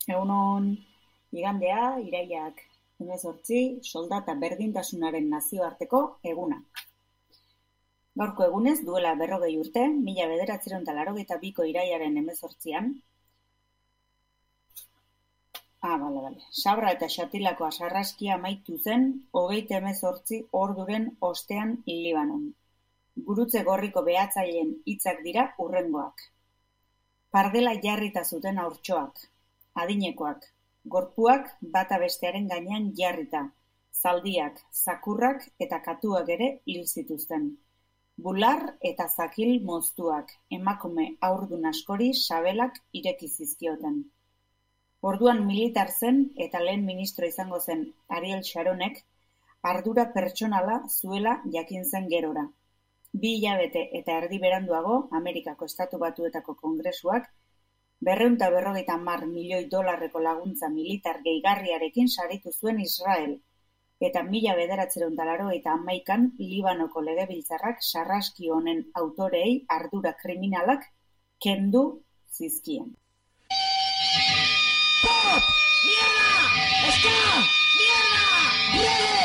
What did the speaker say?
Egunon, igandea, irailak 18, soldata berdintasunaren nazioarteko eguna. Gaurko egunez, duela 40 urte, 1982ko irailaren 18an, Sabra eta Xatilako sarraskia amaitu zen 38 orduren ostean Libanon. Gurutze gorriko behatzaileen hitzak dira hurrengoak. Pardela jarrita zuten haurtxoak, adinekoak, gorpuak bata bestearen gainean jarrita, zaldiak, zakurrak eta katuak ere hil zituzten. Bular eta zakil moztuak, emakume haurdun askori sabelak ireki zizkioten. Orduan militar zen eta lehen ministro izango zen Ariel Sharonek ardura pertsonala zuela jakin zen gerora. 2 hilabete eta erdi beranduago, Amerikako Estatu Batuetako Kongresuak $250 milioi laguntza militar gehigarriarekin saritu zuen Israel, eta 1981an Libanoko legebiltzarrak sarraski honen autoreei ardura kriminalak kendu zizkien. ¡Pop! ¡Mierda! ¡Ska! ¡Mierda! ¡Breve!